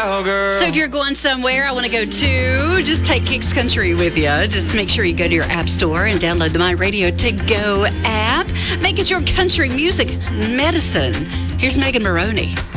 cowgirl. So if you're going somewhere, I want to go to, just take Kicks Country with you. Just make sure you go to your app store and download the My Radio To Go app. Make it your country music medicine. Here's Megan Maroney.